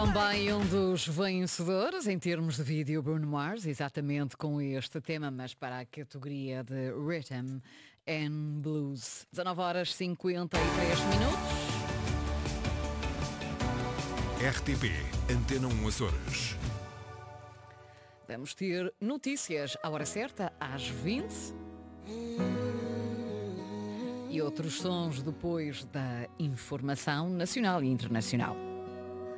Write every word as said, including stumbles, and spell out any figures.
Também um dos vencedores em termos de vídeo, Bruno Mars, exatamente com este tema, mas para a categoria de Rhythm and Blues. dezanove horas e cinquenta e três minutos. R T P Antena um Açores. Vamos ter notícias à hora certa, às vinte. E outros sons depois da informação nacional e internacional.